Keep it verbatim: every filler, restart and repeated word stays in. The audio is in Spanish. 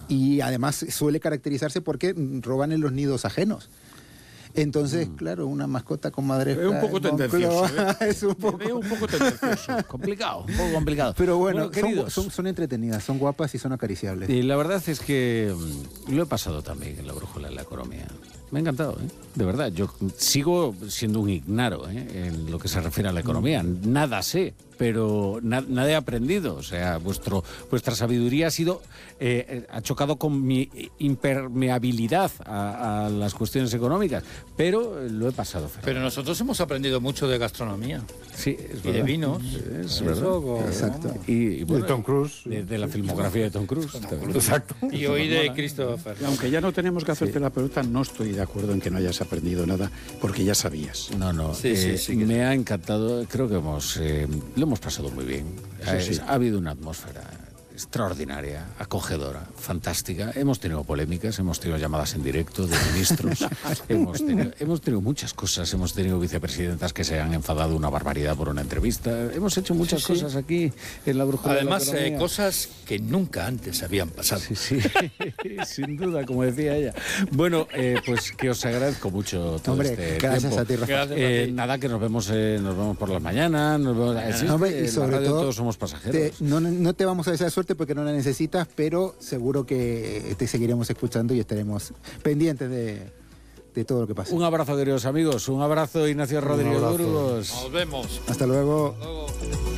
Y además suele caracterizarse porque roban en los nidos ajenos. Entonces, mm. claro, una mascota con madre... Es un poco tendencioso. ¿eh? Es un poco... Es un poco tendencioso. Complicado, un poco complicado. Pero bueno, bueno son, son, son entretenidas, son guapas y son acariciables. Y la verdad es que lo he pasado también en la brújula de la economía. Me ha encantado, ¿eh? De verdad. Yo sigo siendo un ignaro, ¿eh? En lo que se refiere a la economía. Nada sé, pero na nada he aprendido. O sea, vuestro, vuestra sabiduría ha sido eh, ha chocado con mi impermeabilidad a, a las cuestiones económicas, pero lo he pasado. Fernando. Pero nosotros hemos aprendido mucho de gastronomía. Sí, es y de vinos. Es Eso, verdad. con... Exacto. Y, y bueno, de Tom Cruise. De, de la filmografía de Tom Cruise. Exacto. Y hoy de Christopher. Y aunque ya no tenemos que hacerte sí. la pelota, no estoy de acuerdo en que no hayas aprendido nada, porque ya sabías. No, no. Sí, eh, sí, sí, me sí. ha encantado. Creo que hemos eh, lo hemos pasado muy bien. Sí, ha, sí. ha habido una atmósfera extraordinaria, acogedora, fantástica. Hemos tenido polémicas, hemos tenido llamadas en directo de ministros, hemos, tenido, hemos tenido muchas cosas, hemos tenido vicepresidentas que se han enfadado una barbaridad por una entrevista, hemos hecho muchas sí, sí. cosas aquí en la brújula. Además, de la eh, cosas que nunca antes habían pasado. Sí, sí, sin duda, como decía ella. Bueno, eh, pues que os agradezco mucho todo Hombre, este gracias tiempo. a ti, Rafa. Eh, nada, que nos vemos, eh, nos vemos por las mañanas, nos vemos, eh, sí, Hombre, y en sobre la radio todo, todos somos pasajeros. Te, no, no te vamos a desear suerte porque no la necesitas, pero seguro que te seguiremos escuchando y estaremos pendientes de, de todo lo que pasa. Un abrazo, queridos amigos. Un abrazo, Ignacio Rodríguez Burgos. Nos vemos. Hasta luego. Hasta luego.